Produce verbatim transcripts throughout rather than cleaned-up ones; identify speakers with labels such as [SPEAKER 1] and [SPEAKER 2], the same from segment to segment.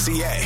[SPEAKER 1] C A.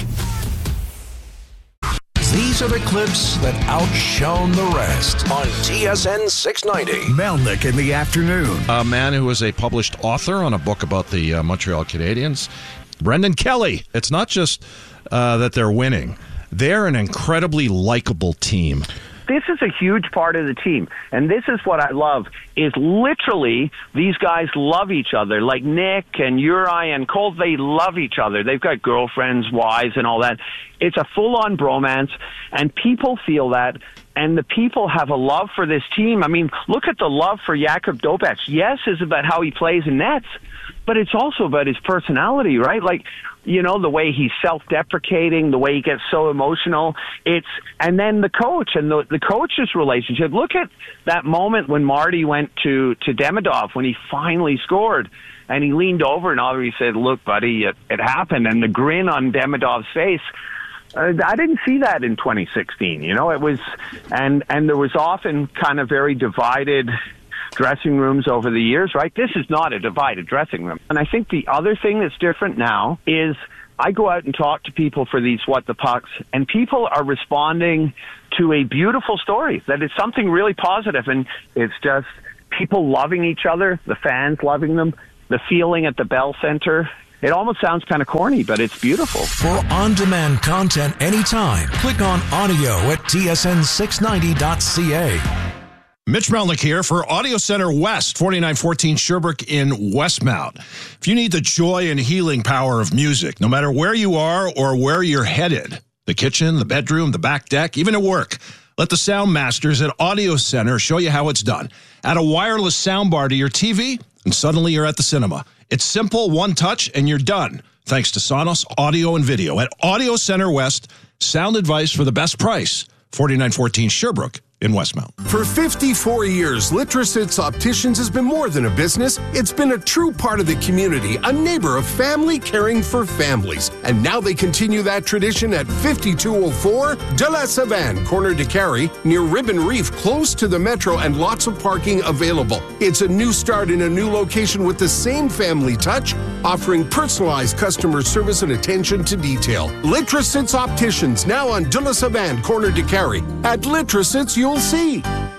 [SPEAKER 2] These are the clips that outshone the rest on T S N six ninety. Melnick in the afternoon.
[SPEAKER 3] A man who is a published author on a book about the uh, Montreal Canadiens, Brendan Kelly. It's not just uh, that they're winning. They're an incredibly likable team.
[SPEAKER 4] This is a huge part of the team, and this is what I love, is literally these guys love each other. Like Nick and Uri and Cole, they love each other. They've got girlfriends, wives, and all that. It's a full-on bromance, and people feel that, and the people have a love for this team. I mean, look at the love for Jakub Dobeš. Yes, it's about how he plays in nets, but it's also about his personality, right? Like, you know, the way he's self-deprecating, the way he gets so emotional. It's and then the coach and the, the coach's relationship. Look at that moment when Marty went to, to Demidov when he finally scored. And he leaned over and all he said, look, buddy, it, it happened. And the grin on Demidov's face, uh, I didn't see that in twenty sixteen. You know, it was, and, and there was often kind of very divided dressing rooms over the years, right? This is not a divided dressing room. And I think the other thing that's different now is I go out and talk to people for these What the Pucks, and people are responding to a beautiful story, that it's something really positive, and it's just people loving each other, the fans loving them, the feeling at the Bell Center. It almost sounds kind of corny, but it's beautiful.
[SPEAKER 2] For on-demand content anytime, click on audio at T S N six ninety dot C A.
[SPEAKER 3] Mitch Melnick here for Audio Center West, forty-nine fourteen Sherbrooke in Westmount. If you need the joy and healing power of music, no matter where you are or where you're headed, the kitchen, the bedroom, the back deck, even at work, let the sound masters at Audio Center show you how it's done. Add a wireless soundbar to your T V, and suddenly you're at the cinema. It's simple, one touch, and you're done. Thanks to Sonos Audio and Video at Audio Center West. Sound advice for the best price, forty-nine fourteen Sherbrooke in Westmount.
[SPEAKER 1] For fifty-four years, Litrosits Opticians has been more than a business. It's been a true part of the community, a neighbor of family caring for families. And now they continue that tradition at fifty-two oh four De La Savane, corner de Carey, near Ribbon Reef, close to the metro, and lots of parking available. It's a new start in a new location with the same family touch, offering personalized customer service and attention to detail. Litrosits Opticians, now on De La Savane, corner de Carey. At Litrosits, you'll see.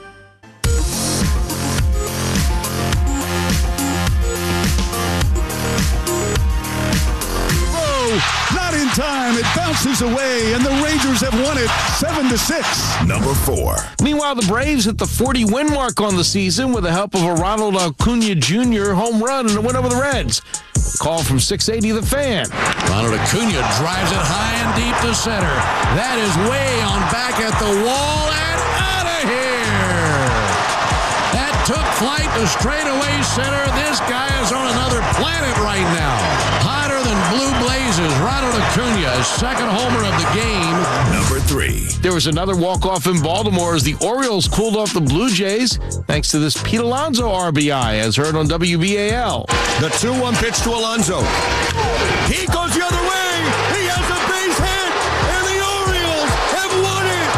[SPEAKER 5] Not in time. It bounces away, and the Rangers have won it seven to six.
[SPEAKER 2] Number four.
[SPEAKER 6] Meanwhile, the Braves hit the forty-win mark on the season with the help of a Ronald Acuna Junior home run and a win over the Reds. A call from six eighty The Fan.
[SPEAKER 7] Ronald Acuna drives it high and deep to center. That is way on back at the wall and out of here. That took flight to straightaway center. This guy is on another planet right now. Hotter than blue blazes. Ronald Acuna's second homer of the game.
[SPEAKER 2] Number three.
[SPEAKER 6] There was another walk-off in Baltimore as the Orioles cooled off the Blue Jays thanks to this Pete Alonso R B I, as heard on W B A L.
[SPEAKER 5] The two one pitch to Alonso. He goes the other way. He has a base hit, and the Orioles have won it.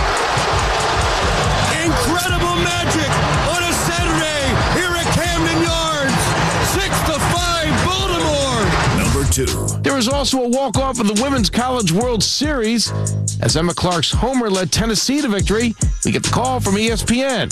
[SPEAKER 5] Incredible magic on a Saturday here at Camden Yards. Six to five, Baltimore.
[SPEAKER 2] Number two.
[SPEAKER 6] There was also a walk-off of the Women's College World Series as Emma Clark's homer led Tennessee to victory. We get the call from E S P N.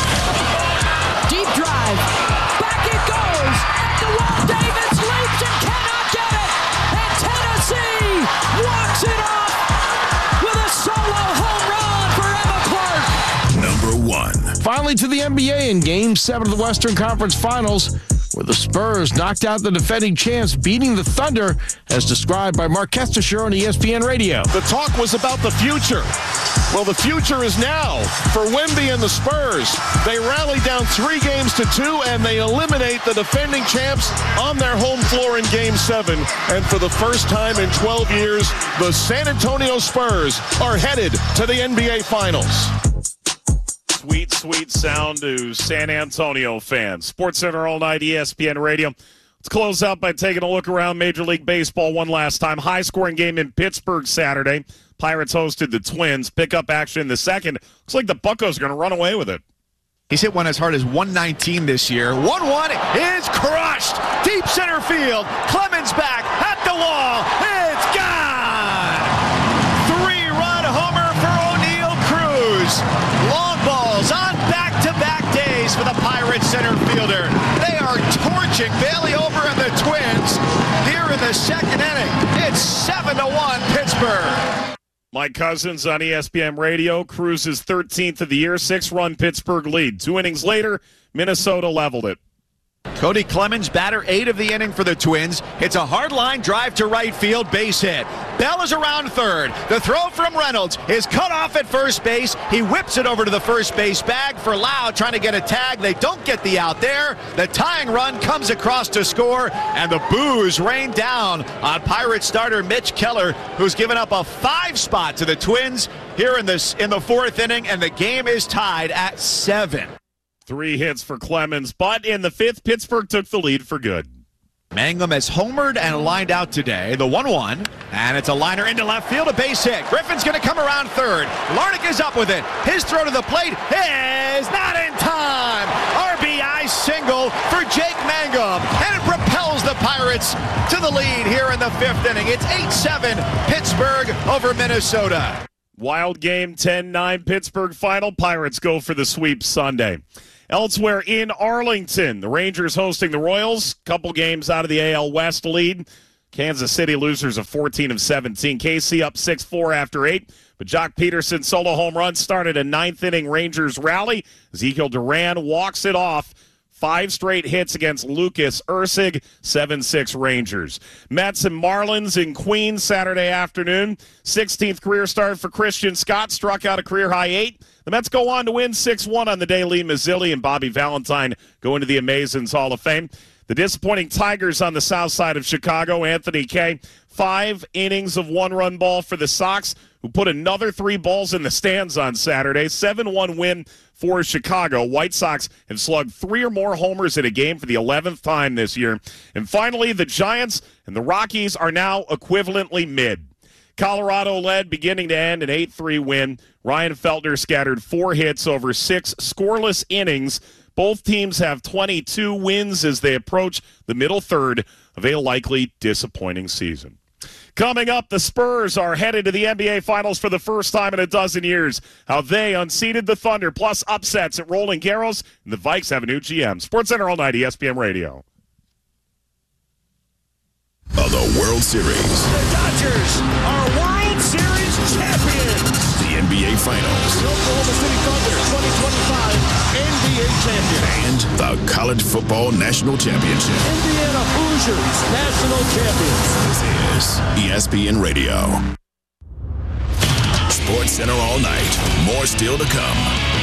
[SPEAKER 8] Deep drive. Back it goes. At the wall, Davis leaps and cannot get it. And Tennessee walks it off with a solo home run for Emma Clark.
[SPEAKER 2] Number one.
[SPEAKER 6] Finally to the N B A in Game seven of the Western Conference Finals, where the Spurs knocked out the defending champs, beating the Thunder, as described by Mark Kestisher on E S P N Radio.
[SPEAKER 9] The talk was about the future. Well, the future is now for Wemby and the Spurs. They rally down three games to two, and they eliminate the defending champs on their home floor in Game seven. And for the first time in twelve years, the San Antonio Spurs are headed to the N B A Finals.
[SPEAKER 10] Sweet, sweet sound to San Antonio fans. SportsCenter all night, E S P N Radio. Let's close out by taking a look around Major League Baseball one last time. High-scoring game in Pittsburgh Saturday. Pirates hosted the Twins. Pick up action in the second. Looks like the Buccos are going to run away with it.
[SPEAKER 11] He's hit one as hard as one nineteen this year. one one is crushed. Deep center field. Clemens back at the wall. It's gone. fielder. They are torching Bailey Ober and the Twins here in the second inning. It's seven to one Pittsburgh.
[SPEAKER 10] Mike Cousins on E S P N Radio cruises thirteenth of the year, six-run Pittsburgh lead. Two innings later, Minnesota leveled it.
[SPEAKER 11] Cody Clemens, batter eight of the inning for the Twins. It's a hard line drive to right field, base hit. Bell is around third. The throw from Reynolds is cut off at first base. He whips it over to the first base bag for Loud, trying to get a tag. They don't get the out there. The tying run comes across to score, and the boos rain down on Pirates starter Mitch Keller, who's given up a five spot to the Twins here in this in the fourth inning, and the game is tied at seven.
[SPEAKER 10] Three hits for Clemens, but in the fifth, Pittsburgh took the lead for good.
[SPEAKER 11] Mangum has homered and lined out today. The one one, and it's a liner into left field, a base hit. Griffin's going to come around third. Larnach is up with it. His throw to the plate is not in time. R B I single for Jake Mangum, and it propels the Pirates to the lead here in the fifth inning. It's eight seven Pittsburgh over Minnesota.
[SPEAKER 10] Wild game, ten nine Pittsburgh final. Pirates go for the sweep Sunday. Elsewhere in Arlington, the Rangers hosting the Royals. Couple games out of the A L West lead. Kansas City losers of fourteen of seventeen. K C up six four after eight. But Jock Peterson's solo home run started a ninth inning Rangers rally. Ezekiel Duran walks it off. Five straight hits against Lucas Ursig, seven six Rangers. Mets and Marlins in Queens Saturday afternoon. sixteenth career start for Christian Scott, struck out a career-high eight. The Mets go on to win six one on the day. Lee Mazzilli and Bobby Valentine go into the Amazins Hall of Fame. The disappointing Tigers on the south side of Chicago, Anthony Kay. Five innings of one-run ball for the Sox, who put another three balls in the stands on Saturday. seven one win for Chicago. White Sox have slugged three or more homers in a game for the eleventh time this year. And finally, the Giants and the Rockies are now equivalently mid. Colorado led beginning to end an eight three win. Ryan Feltner scattered four hits over six scoreless innings. Both teams have twenty-two wins as they approach the middle third of a likely disappointing season. Coming up, the Spurs are headed to the N B A Finals for the first time in a dozen years. How they unseated the Thunder, plus upsets at Roland Garros, and the Vikes have a new G M. SportsCenter all night, E S P N Radio.
[SPEAKER 2] Of the World Series.
[SPEAKER 5] The Dodgers are World Series champions.
[SPEAKER 2] The N B A Finals.
[SPEAKER 5] The Oklahoma City Thunder twenty twenty-five N B A champions.
[SPEAKER 2] And the College Football National Championship.
[SPEAKER 5] Indiana Hoosiers national champions.
[SPEAKER 2] This is E S P N Radio. SportsCenter all night. More still to come.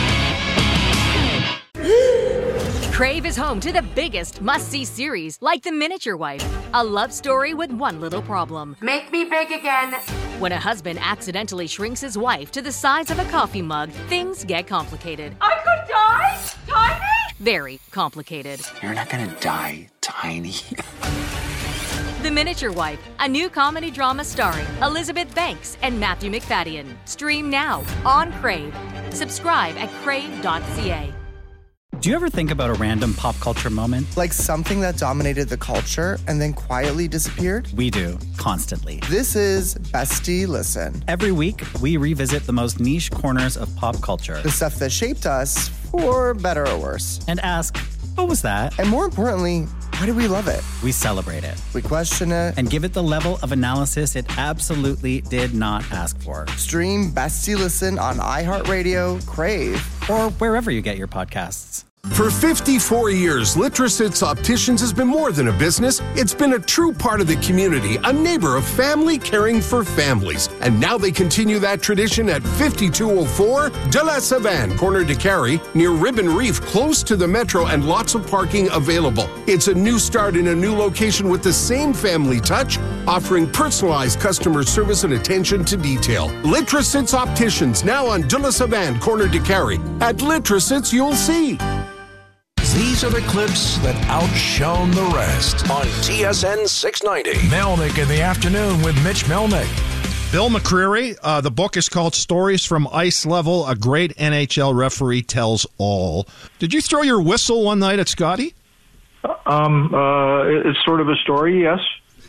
[SPEAKER 12] Crave is home to the biggest must-see series, like The Miniature Wife, a love story with one little problem.
[SPEAKER 13] Make me big again.
[SPEAKER 12] When a husband accidentally shrinks his wife to the size of a coffee mug, things get complicated.
[SPEAKER 13] I could die? Tiny?
[SPEAKER 12] Very complicated.
[SPEAKER 14] You're not gonna die tiny.
[SPEAKER 12] The Miniature Wife, a new comedy drama starring Elizabeth Banks and Matthew McFadden. Stream now on Crave. Subscribe at crave dot c a.
[SPEAKER 15] Do you ever think about a random pop culture moment?
[SPEAKER 16] Like something that dominated the culture and then quietly disappeared?
[SPEAKER 15] We do, constantly.
[SPEAKER 16] This is Bestie Listen.
[SPEAKER 15] Every week, we revisit the most niche corners of pop culture.
[SPEAKER 16] The stuff that shaped us, for better or worse.
[SPEAKER 15] And ask, what was that?
[SPEAKER 16] And more importantly, why do we love it?
[SPEAKER 15] We celebrate it.
[SPEAKER 16] We question it.
[SPEAKER 15] And give it the level of analysis it absolutely did not ask for.
[SPEAKER 16] Stream Bestie Listen on iHeartRadio, Crave,
[SPEAKER 15] or wherever you get your podcasts.
[SPEAKER 1] For fifty-four years, Litrasitz Opticians has been more than a business. It's been a true part of the community, a neighbor of family caring for families. And now they continue that tradition at fifty-two oh four De La Savane, corner de Carey, near Ribbon Reef, close to the metro and lots of parking available. It's a new start in a new location with the same family touch, offering personalized customer service and attention to detail. Litrasitz Opticians, now on De La Savane, corner de Carey. At Litrasitz, you'll see.
[SPEAKER 2] These are the clips that outshone the rest on T S N six ninety. Melnick in the afternoon with Mitch Melnick.
[SPEAKER 3] Bill McCreary, uh, the book is called Stories from Ice Level, A Great N H L Referee Tells All. Did you throw your whistle one night at Scotty?
[SPEAKER 17] Um, uh, it's sort of a story, yes.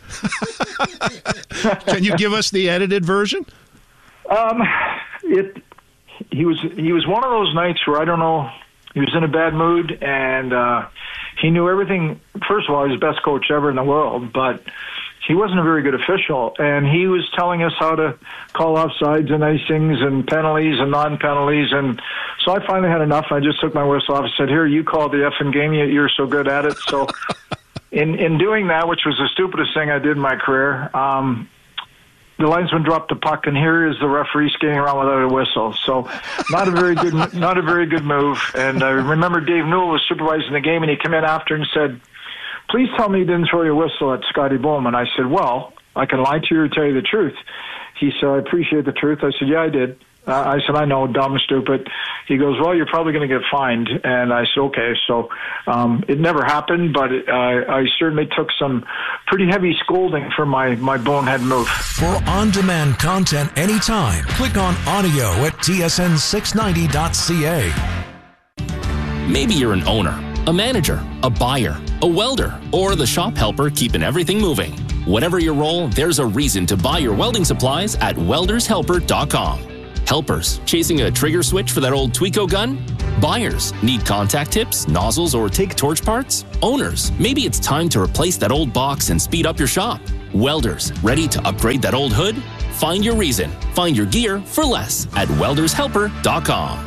[SPEAKER 3] Can you give us the edited version?
[SPEAKER 17] Um, it. He was he was one of those nights where I don't know. He was in a bad mood, and uh, he knew everything. First of all, he was the best coach ever in the world, but he wasn't a very good official, and he was telling us how to call offsides and icings and penalties and non-penalties, and so I finally had enough. I just took my whistle off and said, here, you call the effing game. You're so good at it. So in, in doing that, which was the stupidest thing I did in my career, um, the linesman dropped the puck, and here is the referee skating around without a whistle. So not a very good not a very good move. And I remember Dave Newell was supervising the game, and he came in after and said, please tell me you didn't throw your whistle at Scotty Bowman. I said, well, I can lie to you or tell you the truth. He said, I appreciate the truth. I said, yeah, I did. Uh, I said, I know, dumb, stupid. He goes, well, you're probably going to get fined. And I said, okay. So um, it never happened, but it, uh, I certainly took some pretty heavy scolding for my, my bonehead move.
[SPEAKER 2] For on-demand content anytime, click on audio at T S N six ninety dot C A.
[SPEAKER 18] Maybe you're an owner, a manager, a buyer, a welder, or the shop helper keeping everything moving. Whatever your role, there's a reason to buy your welding supplies at welders helper dot com. Helpers, chasing a trigger switch for that old Tweco gun? Buyers, need contact tips, nozzles, or take torch parts? Owners, maybe it's time to replace that old box and speed up your shop. Welders, ready to upgrade that old hood? Find your reason. Find your gear for less at welders helper dot com.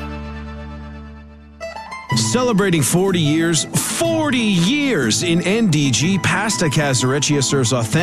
[SPEAKER 19] Celebrating forty years, forty years in N D G, Pasta Casareccia serves authentic